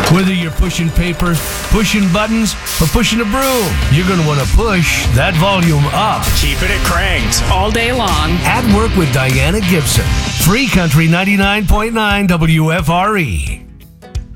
Whether you're pushing paper, pushing buttons, or pushing a broom, you're going to want to push that volume up. Keep it cranked all day long. At Work with Diana Gibson. Free Country 99.9 WFRE.